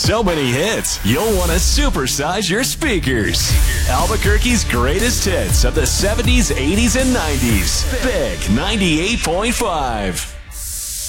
So many hits, you'll want to supersize your speakers. Albuquerque's greatest hits of the 70s, 80s, and 90s. Big 98.5.